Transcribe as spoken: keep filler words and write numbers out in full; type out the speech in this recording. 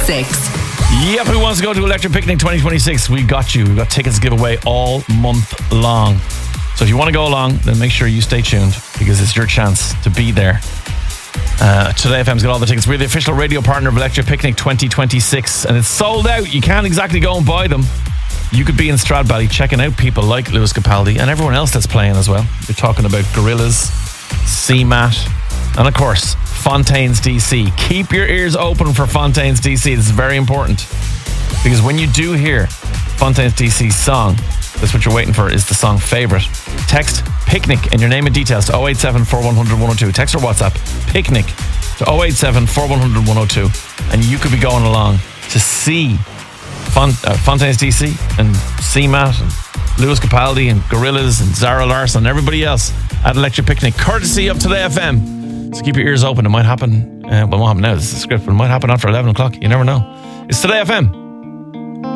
twenty-six. Yep, who wants to go to Electric Picnic twenty twenty-six? We got you. We've got tickets to give away all month long. So if you want to go along, then make sure you stay tuned because it's your chance to be there. Uh, Today F M's got all the tickets. We're the official radio partner of Electric Picnic twenty twenty-six and it's sold out. You can't exactly go and buy them. You could be in Stradbally checking out people like Lewis Capaldi and everyone else that's playing as well. You're talking about Gorillaz, C MAT, and of course, Fontaines D C. Keep your ears open for Fontaines D C. This is very important because when you do hear Fontaines D C's song, that's what you're waiting for, is the song Favourite. Text PICNIC and your name and details to oh eight seven, four one zero zero, one oh two. Text or WhatsApp PICNIC to oh eight seven, four one zero zero, one oh two. And you could be going along to see Font- uh, Fontaines D C and C MAT and Lewis Capaldi and Gorillaz and Zara Larsson and everybody else at Electric Picnic, courtesy of Today F M. So keep your ears open. It might happen, uh, well, it won't happen now, this is the script, but it might happen after eleven o'clock. You never know. It's Today F M.